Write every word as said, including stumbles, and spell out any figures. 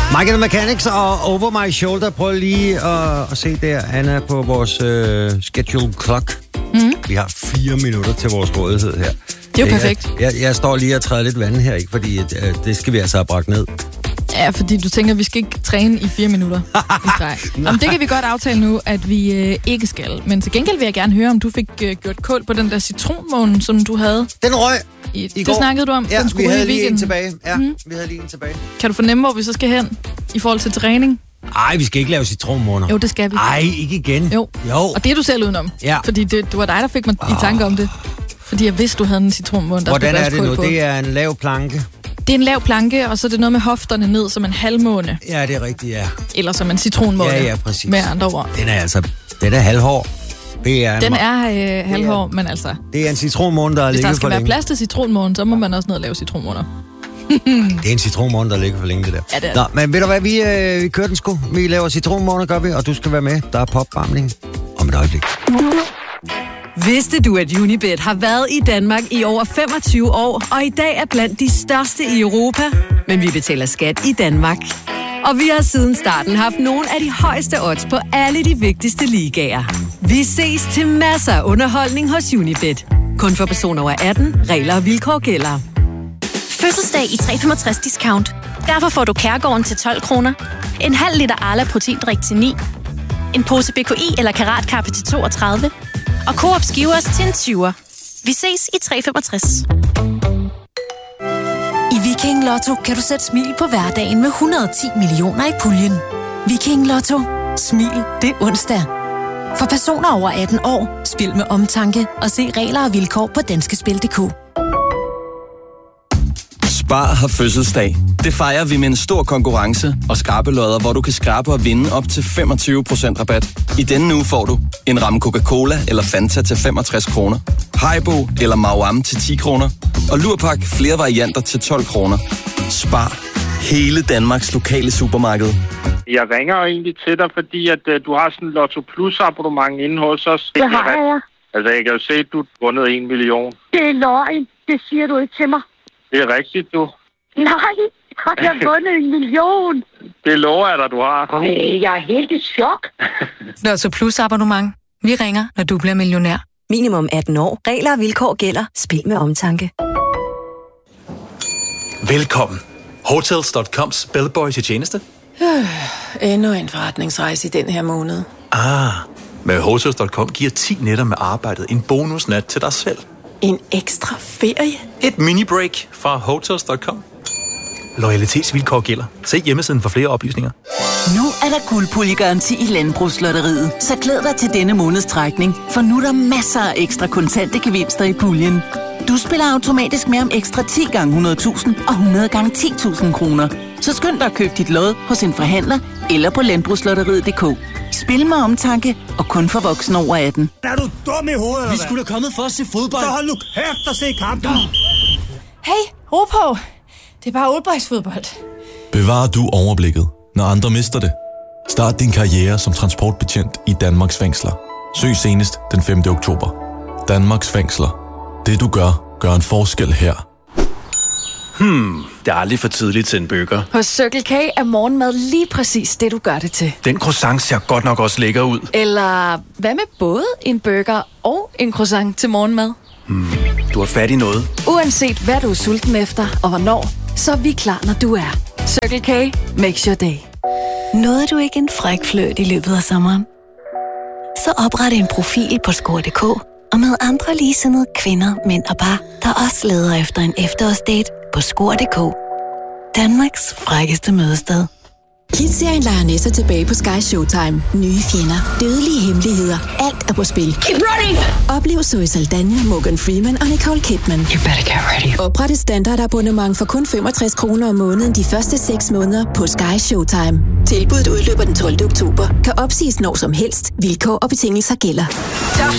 Michael Mechanics og Over My Shoulder. Prøv lige at, at se der, Anna, på vores øh, schedule clock. Mm. Vi har fire minutter til vores rådighed her. Det er jo perfekt. Jeg, jeg, jeg står lige og træder lidt vand her, ikke? Fordi øh, det skal vi altså have bragt ned. Ja, fordi du tænker, at vi skal ikke træne i fire minutter. Jamen, det kan vi godt aftale nu, at vi øh, ikke skal. Men til gengæld vil jeg gerne høre, om du fik øh, gjort kål på den der citronmåne, som du havde. Den røg i, i det går. snakkede du om. Ja, den vi havde lige en tilbage. Ja, mm. vi havde lige en tilbage. Kan du fornemme, hvor vi så skal hen i forhold til træning? Ej, vi skal ikke lave citronmåner. Jo, det skal vi. Ej, ikke igen. Jo. jo. Og det er du selv udenom. Ja. Fordi det, det var dig, der fik mig oh. i tanke om det. Fordi jeg vidste, du havde en citronmåne, der Hvordan er det nu? På. Det er en lav planke. Det er en lav planke, og så er det noget med hofterne ned som en halvmåne. Ja, det er rigtigt, ja. Eller som en citronmåne. Ja, ja, præcis. Med andre ord. Den er altså, den er halvhår. Det er den er øh, halvhår, men altså... Det er en citronmåne, der har ligget for længe. Hvis der skal være plads til citronmånen, så må man også ned og lave citronmåner. Det er en citronmåne, der ligger for længe, det der. Ja, det er Nå, men ved du hvad, vi, øh, vi kører den sgu. Vi laver citronmåner, gør vi, og du skal være med. Der er popvarmning om et øjeblik. Vidste du, at Unibet har været i Danmark i over femogtyve år, og i dag er blandt de største i Europa? Men vi betaler skat i Danmark. Og vi har siden starten haft nogle af de højeste odds på alle de vigtigste ligaer. Vi ses til masser af underholdning hos Unibet. Kun for personer over atten. Regler og vilkår gælder. Fødselsdag i tre komma femogtres discount. Derfor får du Kærgården til tolv kroner. En halv liter Arla proteindrik til ni. En pose B K I eller Karatkaffe til toogtredive. Og Coop Skivers til en tyver. Vi ses i tre komma femogtres. I Viking Lotto kan du sætte smil på hverdagen med et hundrede og ti millioner i puljen. Viking Lotto. Smil det onsdag. For personer over atten år, spil med omtanke og se regler og vilkår på danskespil punktum d k. Spar har fødselsdag. Det fejrer vi med en stor konkurrence og skrabelodder, hvor du kan skrabe og vinde op til femogtyve procent rabat. I denne uge får du en ramme Coca-Cola eller Fanta til femogtres kroner, Haribo eller Mauam til ti kroner, og Lurpak flere varianter til tolv kroner. Spar. Hele Danmarks lokale supermarked. Jeg ringer egentlig til dig, fordi at, uh, du har sådan en Lotto Plus abonnement inde hos os. Det har jeg. Altså, jeg kan jo se, at du har vundet en million. Det er løgn. Det siger du ikke til mig. Det er rigtigt, du. Nej, har jeg vundet en million? Det lover jeg dig, du har. Ej, jeg er helt i chok. Lotto Plus abonnement. Vi ringer, når du bliver millionær. Minimum atten år. Regler og vilkår gælder. Spil med omtanke. Velkommen. Hotels punktum coms bellboy til tjeneste. Øh, endnu en forretningsrejse i den her måned. Ah, med Hotels punktum com giver ti nætter med arbejdet en bonusnat til dig selv. En ekstra ferie? Et mini-break fra Hotels punktum com. Loyalitetsvilkår gælder. Se hjemmesiden for flere oplysninger. Nu er der guldpuljegaranti i Landbrugslotteriet, så glæd dig til denne måneds trækning, for nu er der masser af ekstra kontante gevinster i puljen. Du spiller automatisk med om ekstra ti gange hundrede tusind og hundrede gange ti tusind kroner. Så skynd dig at købe dit lod hos en forhandler eller på landbrugslotteriet punktum d k. Spil med omtanke og kun for voksne over atten. Er du dum i hovedet? Vi skulle da kommet for at se fodbold. Så hold nu kæft og se kampen. Hey, ro på. Det er bare oldboysfodbold. Bevar du overblikket, når andre mister det. Start din karriere som transportbetjent i Danmarks fængsler. Søg senest den femte oktober. Danmarks fængsler. Det du gør, gør en forskel her. Hmm, det er aldrig for tidligt til en burger. Hos Circle K er morgenmad lige præcis det, du gør det til. Den croissant ser godt nok også lækker ud. Eller hvad med både en burger og en croissant til morgenmad? Hmm, du har fat i noget. Uanset hvad du er sulten efter og hvornår, så er vi klar, når du er. Circle K makes your day. Nåede du ikke en fræk fløjt i løbet af sommeren? Så opret en profil på score punktum d k og med andre ligesindede kvinder, mænd og par, der også leder efter en efterårsdate på score punktum d k. Danmarks frækkeste mødested. Kids-serien Lioness tilbage på Sky Showtime. Nye fjender, dødelige hemmeligheder, alt er på spil. Keep running! Oplev Zoe Saldana, Morgan Freeman og Nicole Kidman. You better get ready. Opret et standardabonnement for kun femogtres kroner om måneden de første seks måneder på Sky Showtime. Tilbuddet udløber den tolvte oktober. Kan opsiges når som helst. Vilkår og betingelser gælder. Top